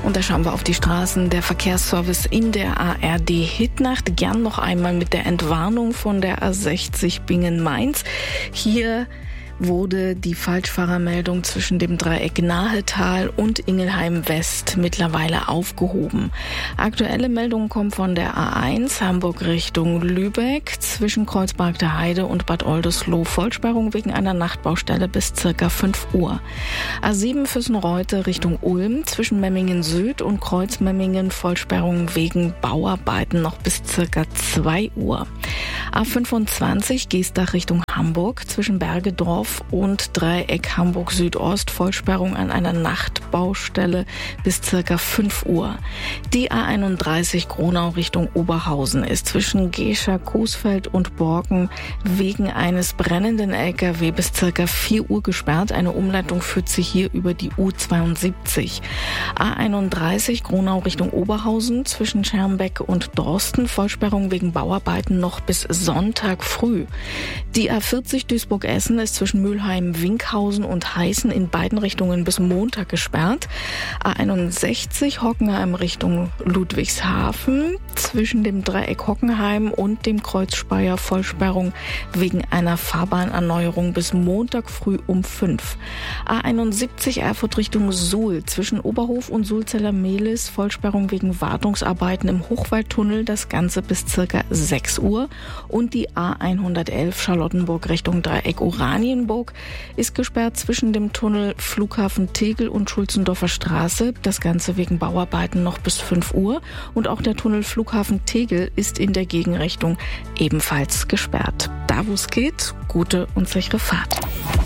Und da schauen wir auf die Straßen. Der Verkehrsservice in der ARD-Hitnacht. Gern noch einmal mit der Entwarnung von der A60 Bingen-Mainz. Hier wurde die Falschfahrermeldung zwischen dem Dreieck Nahetal und Ingelheim West mittlerweile aufgehoben. Aktuelle Meldungen kommen von der A1 Hamburg Richtung Lübeck zwischen Kreuzberg der Heide und Bad Oldesloe. Vollsperrung wegen einer Nachtbaustelle bis ca. 5 Uhr. A7 Füssenreute Richtung Ulm zwischen Memmingen Süd und Kreuzmemmingen. Vollsperrung wegen Bauarbeiten noch bis ca. 2 Uhr. A25 Geestach Richtung Hamburg zwischen Bergedorf und Dreieck Hamburg Südost. Vollsperrung an einer Nachtbaustelle bis ca. 5 Uhr. Die A31 Gronau Richtung Oberhausen ist zwischen Gescher, Coesfeld und Borken wegen eines brennenden LKW bis ca. 4 Uhr gesperrt. Eine Umleitung führt sie hier über die U72. A31 Gronau Richtung Oberhausen zwischen Schermbeck und Dorsten. Vollsperrung wegen Bauarbeiten noch bis Sonntag früh. Die A40 Duisburg-Essen ist zwischen Mülheim, Winkhausen und Heißen in beiden Richtungen bis Montag gesperrt. A61 Hockenheim Richtung Ludwigshafen zwischen dem Dreieck Hockenheim und dem Kreuz Speyer. Vollsperrung wegen einer Fahrbahnerneuerung bis Montag früh um 5. A71 Erfurt Richtung Suhl zwischen Oberhof und Sulzeller Mehlis. Vollsperrung wegen Wartungsarbeiten im Hochwaldtunnel. Das Ganze bis ca. 6 Uhr. Und die A111 Charlottenburg Richtung Dreieck Oranienburg ist gesperrt zwischen dem Tunnel Flughafen Tegel und Schulzendorfer Straße. Das Ganze wegen Bauarbeiten noch bis 5 Uhr. Und auch der Tunnel Flughafen Tegel ist in der Gegenrichtung ebenfalls gesperrt. Da wo es geht, gute und sichere Fahrt.